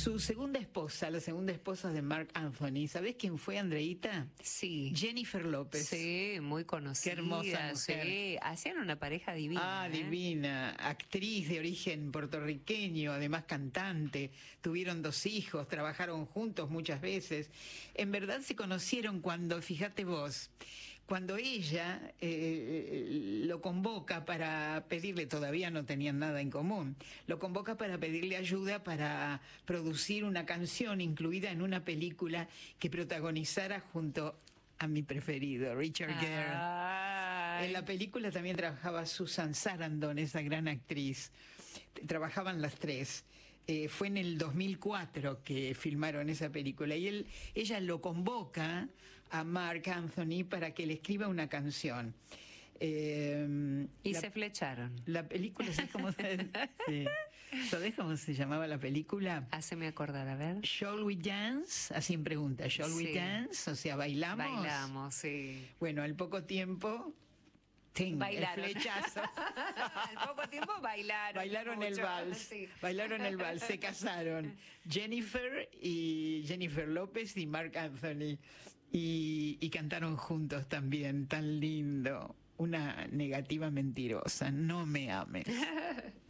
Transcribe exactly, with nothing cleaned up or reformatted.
Su segunda esposa, la segunda esposa de Marc Anthony, ¿sabés quién fue, Andreita? Sí. Jennifer López. Sí, muy conocida. Qué hermosa mujer. Sí, hacían una pareja divina. Ah, ¿eh? divina. Actriz de origen puertorriqueño, además cantante. Tuvieron dos hijos, trabajaron juntos muchas veces. En verdad se conocieron cuando, fíjate vos, cuando ella eh, lo convoca para pedirle, todavía no tenían nada en común, lo convoca para pedirle ayuda para producir una canción incluida en una película que protagonizara junto a mi preferido, Richard Gere. Ay. En la película también trabajaba Susan Sarandon, esa gran actriz. Trabajaban las tres. Eh, fue en el dos mil cuatro que filmaron esa película y él, ella lo convoca a Marc Anthony para que le escriba una canción. Eh, y la, se flecharon. La película, ¿sabes cómo se, sí. ¿Sabés cómo se llamaba la película? Haceme acordar, a ver. Shall we dance? Así en pregunta. Shall Sí. we dance? O sea, ¿bailamos? Bailamos, sí. Bueno, al poco tiempo... Ting, Bailaron. El flechazo. Al poco tiempo bailaron. Bailaron mucho. el vals. Sí. Bailaron el vals. Se casaron. Jennifer y Jennifer López y Marc Anthony. Y, y cantaron juntos también. Tan lindo. Una negativa mentirosa. No me ames.